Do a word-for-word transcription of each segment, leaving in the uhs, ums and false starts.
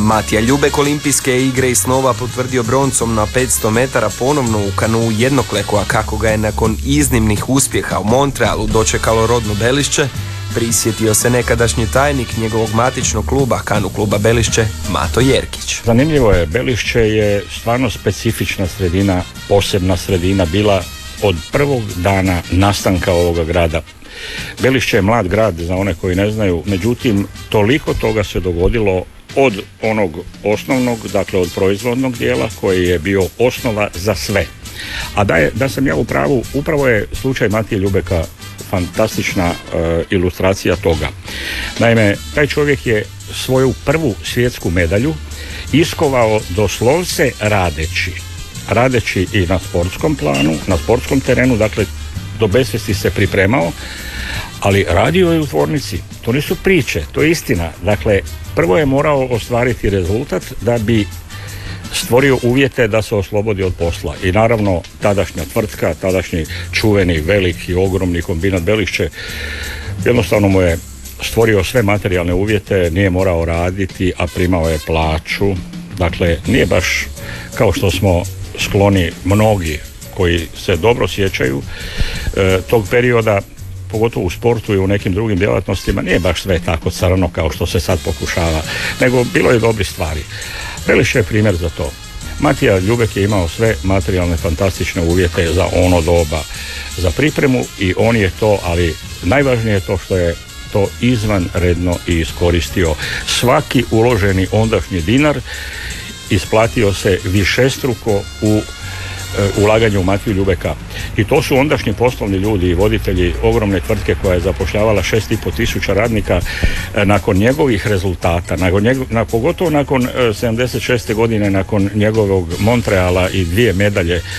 Matija Ljubek olimpijske igre i snova potvrdio broncom na petsto metara ponovno u kanuu jednokleku, a kako ga je nakon iznimnih uspjeha u Montrealu dočekalo rodno Belišće, prisjetio se nekadašnji tajnik njegovog matičnog kluba, kanu kluba Belišće, Mato Jerkić. Zanimljivo je, Belišće je stvarno specifična sredina, posebna sredina bila od prvog dana nastanka ovoga grada. Belišće je mlad grad, za one koji ne znaju, međutim toliko toga se dogodilo od onog osnovnog, dakle od proizvodnog dijela koji je bio osnova za sve. A da, je, da sam ja u pravu, upravo je slučaj Matije Ljubeka fantastična uh, ilustracija toga. Naime, taj čovjek je svoju prvu svjetsku medalju iskovao doslovce radeći. Radeći i na sportskom planu, na sportskom terenu, dakle do besvijesti se pripremao, ali radio je u tvornici. To nisu priče, to je istina. Dakle, prvo je morao ostvariti rezultat da bi stvorio uvjete da se oslobodi od posla. I naravno, tadašnja tvrtka, tadašnji čuveni, veliki, ogromni kombinat Belišće, jednostavno mu je stvorio sve materijalne uvjete, nije morao raditi, a primao je plaću. Dakle, nije baš kao što smo skloni mnogi koji se dobro sjećaju e, tog perioda, pogotovo u sportu i u nekim drugim djelatnostima, nije baš sve tako crno kao što se sad pokušava, nego bilo je dobrih stvari. Belišće je primjer za to. Matija Ljubek je imao sve materijalne fantastične uvjete za ono doba, za pripremu, i on je to, ali najvažnije je to što je to izvanredno i iskoristio. Svaki uloženi ondašnji dinar isplatio se višestruko u ulaganju u Matiju Ljubeka. I to su ondašnji poslovni ljudi i voditelji ogromne tvrtke koja je zapošljavala šest i pol tisuća radnika. Nakon njegovih rezultata, nakon njegov, na, pogotovo nakon sedamdeset šeste godine, nakon njegovog Montreala i dvije medalje, e,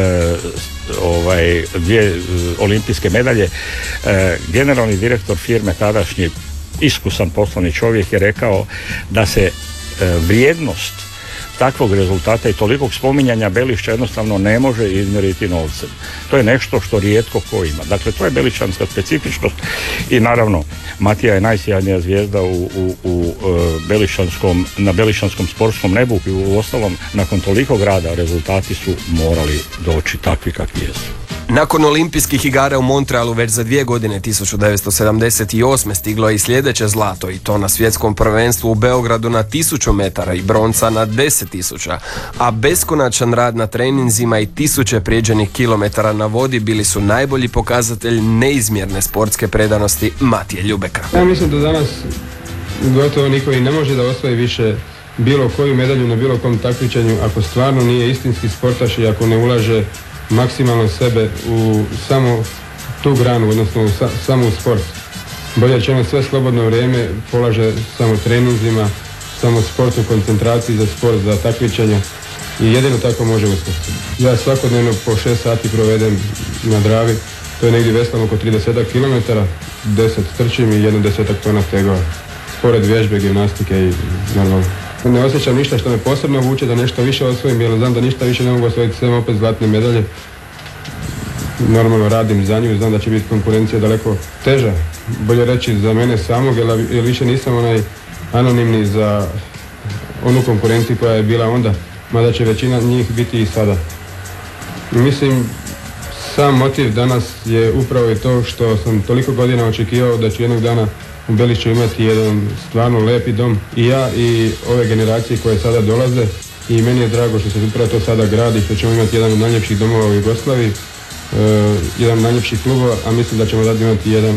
ovaj, dvije olimpijske medalje, e, generalni direktor firme, tadašnji iskusan poslovni čovjek, je rekao da se e, vrijednost takvog rezultata i tolikog spominjanja Belišća jednostavno ne može izmjeriti novcem. To je nešto što rijetko ko ima. Dakle, to je belišćanska specifičnost i naravno Matija je najsjajnija zvijezda u, u, u belišćanskom, na belišćanskom sportskom nebu, i u ostalom nakon tolikog rada rezultati su morali doći takvi kakvi jesu. Nakon olimpijskih igara u Montrealu već za dvije godine tisuću devetsto sedamdeset osme stiglo je i sljedeće zlato, i to na svjetskom prvenstvu u Beogradu na tisuću metara i bronca na deset tisuća, a beskonačan rad na treninzima i tisuće prijeđenih kilometara na vodi bili su najbolji pokazatelj neizmjerne sportske predanosti Matije Ljubeka. Ja mislim da danas gotovo niko i ne može da osvoji više bilo koju medalju na bilo kom takmičenju ako stvarno nije istinski sportaš i ako ne ulaže maksimalno sebe u samo tu granu, odnosno u sa, samo u sport. Bolje rečeno, sve slobodno vrijeme polaže samo treninzima, samo sportu, koncentraciji za sport, za takmičenje, i jedino tako može uspjeti. Ja svakodnevno po šest sati provedem na Dravi, to je negdje veslam oko trideset kilometara, deset trčim i jedno desetak tona tegova, pored vježbe, gimnastike i normalno. Ne osjećam ništa što me posebno vuče da nešto više osvojim, jer znam da ništa više ne mogu osvojiti, sve opet zlatne medalje. Normalno radim za nju, znam da će biti konkurencija daleko teža. Bolje reći za mene samog, jer više nisam onaj anonimni za onu konkurenciju koja je bila onda, mada će većina njih biti i sada. Mislim, sam motiv danas je upravo i to što sam toliko godina očekivao da ću jednog dana u Belišću imati jedan stvarno lijepi dom, i ja i ove generacije koje sada dolaze, i meni je drago što se upravo to sada gradi, što ćemo imati jedan od najljepših domova u Jugoslaviji, uh, jedan od najljepših klubova, a mislim da ćemo da imati jedan